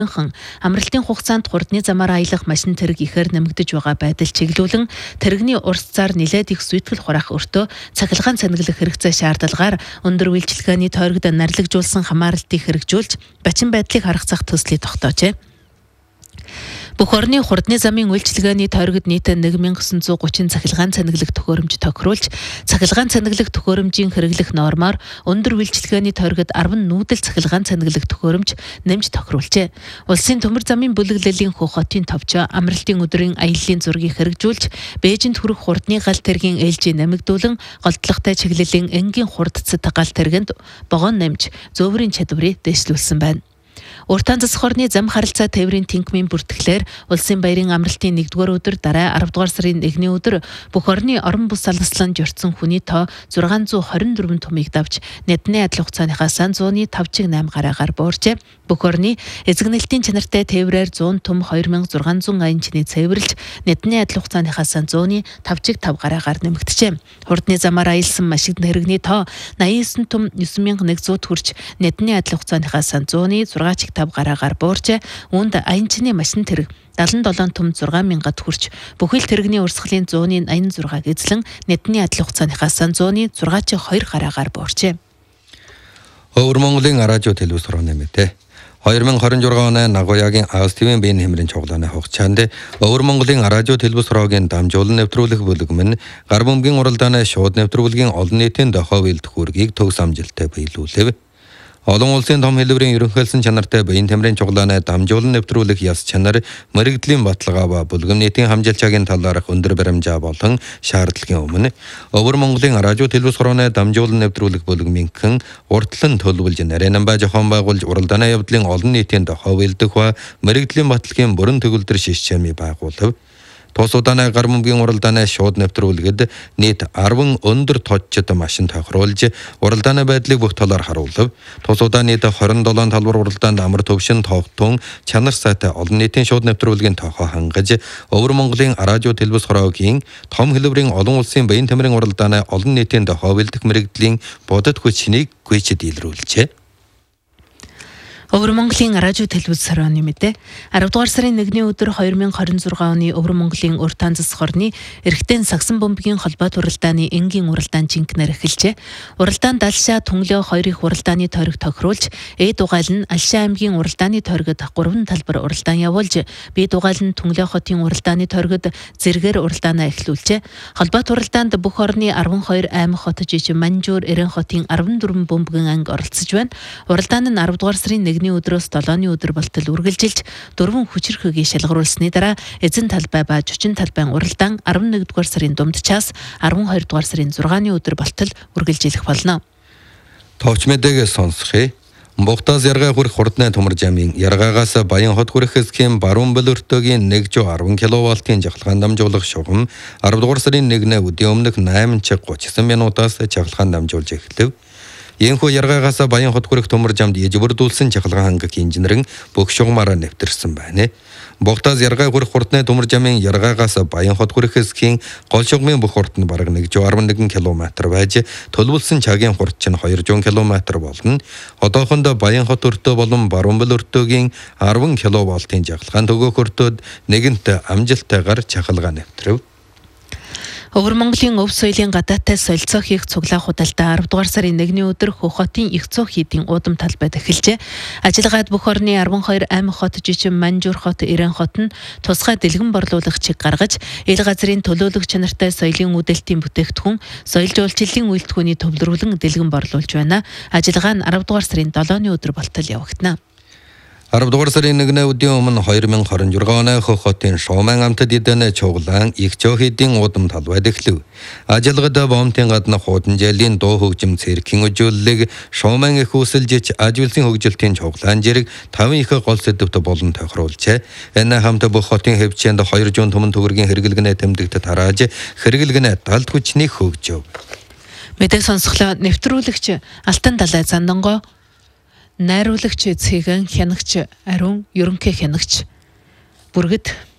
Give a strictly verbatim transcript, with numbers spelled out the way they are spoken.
амралтын хугацаанд хурдны замаар аялах машин тэрэг ихээр нэмэгдэж байгаа байдал чиглүүлэн тэрэгний урсцаар нэлээд их сүйтгэл хураах өртөө цахилгаан цэнэглэх хэрэгцээ шаардлагаар өндөр үйлчилгээний тойрогт нарлагжуулсан хамааралтыг хэрэгжүүлж бачин байдлыг харгацах төслийг тогтоожээ. Бүх орны хурдны замын үйлчилгээний тойрогт нийтээ нэг мянган гусан зуун гучин цахилгаан цэнэглэх төхөөрөмж тохируулж, цахилгаан цэнэглэх төхөөрөмжийн хэрэглэх нормоор өндөр үйлчилгээний тойрогт арван нүүдэл цахилгаан цэнэглэх төхөөрөмж нэмж тохируулжээ. Улсын төмөр замын бүлэглэлийн Хөх хотын товчоо амралтын өдрийн аяллаа зургийг хэрэгжүүлж, Бээжинд хүрэх хурдны гал тэргийн ээлжийг нэмэгдүүлэн, голдлоготой чиглэлийн энгийн хурдцад гал тэргэнд богоно нэмж, зөөврийн чадварыг дэвшлүүлсэн байна. Уртан засах орны зам харилцаа тээврийн тэнхмийн бүртгэлээр улсын баярын амралтын нэгдүгээр өдөр дараа аравдугаар сарын нэгний өдөр бүх орны орон бус салгаслан журцсан хүний тоо зургаан зуун хорин дөрвөн томыг давж Нэдний адил хугацааныхаа сан зууны тавчиг найм гараагаар бууржээ. Бүх орны эзэгнэлтийн чанартай тээврээр зуун том хоёр мянга зургаан зуун аянчны цэвэрлж Нэдний адил хугацааныхаа сан зууны тавчиг тав гараагаар нэмэгдэжээ. Хурдны замаар аялсан машин тэрэгний тоо наян есөн том девять мянга нэгдүгээр хүрч Нэдний адил хугацааныхаа сан зууны зургаачиг тав гараагаар бууржээ. Үүнд аянчны машин тэрэг дадлан долоон том зургаан мянгад хүрч бүхэл тэрэгний урсгалын зууны аян зургааг эзлэн Нэдний адил хугацааныхаа сан зууны зургаачиг хоёр гараагаар бууржээ. Өвөр Монголын радио телевиз хорооны мэдээ. хоёр мянга хорин жургаан оны Нагоягийн Аус ТВ-ийн биеийн хэмрийн чуглааны хугацаанд Өвөр Монголын радио телевиз хороогийн дамжуулан нэвтрүүлэх бүлэгмэн гар бөмбөгийн уралдааны шууд нэвтрүүлгийн олон нийтийн дохой үйлдэх үүргийг төгс амжилттай биелүүлэв. Олон улсын том хэлбэрийн ерөнхийлсөн чанартай биеийн тамирын чуглааны дамжуулан нэвтрүүлэх яс чанар мэрэгдлийн баталгаа ба бүлгэм нийтийн хамжилчаагийн талаарх өндөр баримжаа болон шаардлагын өмнө Өвөр Монголын радио телевиз хорооны дамжуулан нэвтрүүлэх бүлгмийнхэн уртлан төлөвлөж нарийнан ба жохон байгуулж уралдааны явдлын олон нийтийн дохой үйлдэх ба мэрэгдлийн баталгааны бүрэн төгөлдөр шиш чамыг байгуулав. Тус удааны гар бөмбөгийн уралдааны шууд нэвтрүүлгэд нийт арван өндөр точид машин тохируулж уралдааны байдлыг бүх талаар харуулв. Тус удааны хорин долоон талбар уралдаанд амар төвшин тогтун чанар сайтай олон нийтийн шууд нэвтрүүлгийн тохио хангаж Өвөр Монголын радио телевиз хороогийн том хэлбэрийн олон улсын биеийн тамирын уралдааны олон нийтийн дохой үйлдэх мэрэгдлийн бодит хүчнийг гүйцэд илрүүлжээ. Өвөр Монголын радио телевиз хорооны мэдээ. аравдугаар сарын нэгний өдөр хоёр мянга хорин зургаан оны Өвөр Монголын уртан засах орны эрэгтэй сагсан бомбгийн холбоот уралдааны энгийн уралдаан жинкнэр эхэлжээ. Уралдаанд Алшаа Түнглөө хоёр их уралдааны тойрог тохируулж, Э дугайл нь Алшаа аймгийн уралдааны тойрогт гурван талбар уралдаан явуулж, Б дугайл нь Түнглөө хотын уралдааны тойрогт зэргээр уралдаанаа эхлүүлжээ. Холбоот уралдаанд бүх орны арван хоёр аймаг хот жижиг Манжуур Эрен хотын арван дөрвөн бомбгийн анги оролцож байна. Уралдаан нь аравдугаар сарын нэгний өдрөөс долооны өдөр болтол үргэлжилж дөрвөн хүчирхөгийг шалгаруулсны дараа эзэн талбай ба жучин талбайн уралдаан арван нэгдүгээр сарын дундчаас арван хоёрдугаар сарын зургааны өдөр болтол үргэлжилэх болно. Товч мэдээг сонсхий. Бухтаас яргаа хүрэх хурдны төмөр жамын яргаагаас Баян хот хүрэх хэсгийн баруун бөлөртөгийн нэг жүз арван киловаттын жахалгаан дамжуулах шугам аравдугаар сарын нэгний өдрийн өмнөх найман цаг гучин минутаас жахалгаан дамжуулж эхлэв. Энэхүү яргаагаас Баян хот хүрэх төмөр жамд ежбүрдүүлсэн жахалгаан хангах инженерийн бүх шугамаараа нэвтэрсэн байна. Бухтаас яргаа хүрэх хурдны төмөр жамын яргаагаас Баян хот хүрэх хэсгийн гол шугамын бүх хурд нь бараг нэг жүз арван нэг километр байж төлөвлөсөн цагийн хурд чинь хоёр жүз километр болно. Одоохондоо Баян хот өртөө болон баруун бөл өртөөгийн арван киловаттын жахалгаан төгөөх өртөөд нэгэнт амжилттайгаар жахалгаан нэвтрэв. Өвөр Монголын өв соёлын гадаадтай солилцоо хийх цуглаах худалдаа аравдугаар сарын нэгний өдөр Хөх хотын их цог хийдийн уудам талбайд эхэлжээ. Ажиллагаад бүх орны арван хоёр аймаг хот жижиг Манжуур хот, Эрен хот нь тусгай дэлгэн борлуулах чиг гаргаж, ил газрын төлөөлөх чанартай соёлын үдэлтийн бүтээгдэхүүн, соёл жуулчлалын үйлдвэрийн төвлөрүүлэн дэлгэн борлуулж байна. Ажиллагаа нь аравдугаар сарын долооны өдөр болтол явагдана. аравдугаар сарын нэгний өдрийн өмнө хоёр мянга хорин жургаан оны Хөх хотын Шуумайн амтад эдэнэ чуглаан их цохидын удам талбайд эхлэв. Ажиллагаад бомтын гадна хуудан жаалийн дуу хөгжим цэргийн өжүүлэлэг Шуумайн их үсэлжиж ажуулсан хөгжилтийн чуглаан зэрэг таван их гол сэдвт болон тохируулжээ. Энэ хамт бүх хотын хэвчээнд хоёр жүз төмөн төгрөгийн хэрэглэгнээ тэмдэгт тарааж хэрэглэгнээ далд хүчнийг хөгжөв. Мэдээ сонсголоо нэвтрүүлэгч Алтан далай Зандангоо, найруулагч Цэгэн хянагч Ариун ерөнхий хянагч Бүргэд